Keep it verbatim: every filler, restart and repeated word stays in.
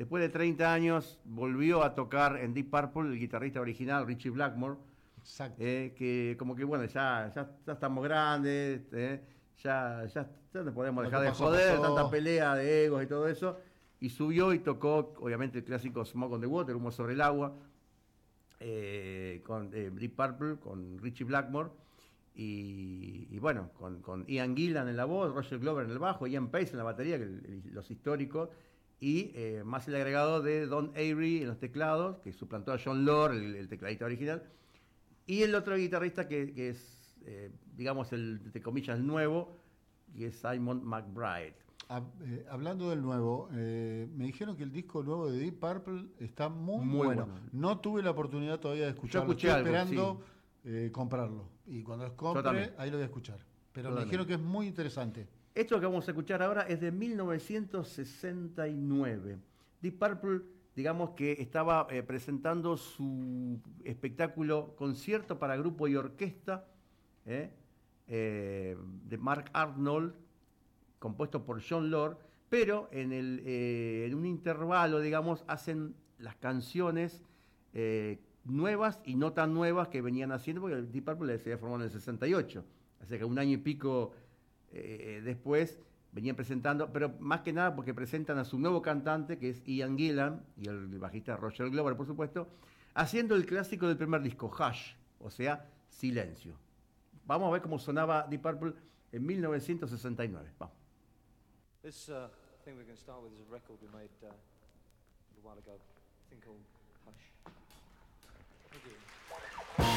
después de treinta años volvió a tocar en Deep Purple el guitarrista original, Richie Blackmore. Exacto. Eh, que como que bueno, ya, ya, ya estamos grandes, eh, ya, ya, ya no podemos Lo dejar que de pasó, joder, pasó. tanta pelea de egos y todo eso. Y subió y tocó, obviamente, el clásico Smoke on the Water, Humo sobre el agua, eh, con eh, Deep Purple, con Richie Blackmore. Y, y bueno, con, con Ian Gillan en la voz, Roger Glover en el bajo, Ian Pace en la batería, que el- el- los históricos, y eh, más el agregado de Don Avery en los teclados, que suplantó a John Lord, el, el tecladista original. Y el otro guitarrista que, que es, eh, digamos, el, entre comillas, el nuevo, que es Simon McBride. Hab- eh, hablando del nuevo, eh, me dijeron que el disco nuevo de Deep Purple está muy Muy bueno. bueno. No tuve la oportunidad todavía de Yo escucharlo. escuché Estoy algo, sí. esperando eh, comprarlo. Y cuando los Yo compre, también. ahí lo voy a escuchar. Pero Yo me dijeron también. que es muy interesante. Esto que vamos a escuchar ahora es de mil novecientos sesenta y nueve. Deep Purple, digamos que estaba eh, presentando su espectáculo concierto para grupo y orquesta eh, eh, de Mark Arnold, compuesto por John Lord, pero en, el, eh, en un intervalo, digamos, hacen las canciones eh, nuevas y no tan nuevas que venían haciendo, porque el Deep Purple se había formado en el sesenta y ocho, así que un año y pico eh, después venían presentando, pero más que nada porque presentan a su nuevo cantante, que es Ian Gillan, y el bajista Roger Glover, por supuesto, haciendo el clásico del primer disco, Hush, o sea, Silencio. Vamos a ver cómo sonaba Deep Purple en mil novecientos sesenta y nueve. Vamos. This uh, thing we're going to start with is a record we made uh, a little while ago, a thing called